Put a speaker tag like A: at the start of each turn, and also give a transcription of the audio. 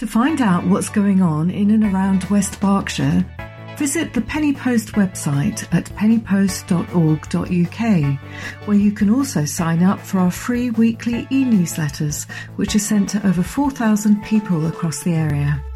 A: To find out what's going on in and around West Berkshire, visit the Penny Post website at pennypost.org.uk, where you can also sign up for our free weekly e-newsletters, which are sent to over 4,000 people across the area.